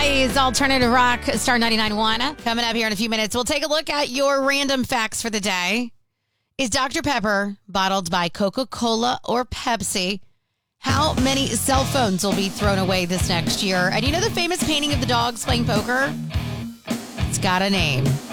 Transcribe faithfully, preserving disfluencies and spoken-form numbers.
Hawaii's Alternative Rock, Star ninety-nine point one. Coming up here in a few minutes, we'll take a look at your random facts for the day. Is Doctor Pepper bottled by Coca-Cola or Pepsi? How many cell phones will be thrown away this next year? And you know the famous painting of the dogs playing poker? It's got a name.